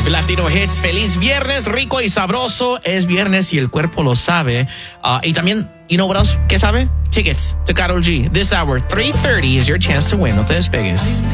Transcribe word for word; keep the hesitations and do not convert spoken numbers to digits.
Live Latino Hits. Feliz viernes, rico y sabroso. Es viernes y el cuerpo lo sabe. Uh, y también, you know what else? ¿Qué sabe? Tickets to Karol G. This hour, three thirty is your chance to win. No te despegues.